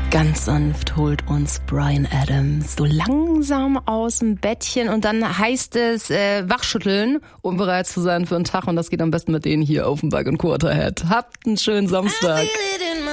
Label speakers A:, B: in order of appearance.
A: Ganz sanft holt uns Bryan Adams so langsam aus dem Bettchen und dann heißt es wachschütteln, um bereit zu sein für einen Tag. Und das geht am besten mit denen hier auf dem Bug & Quarterhead. Habt einen schönen Samstag.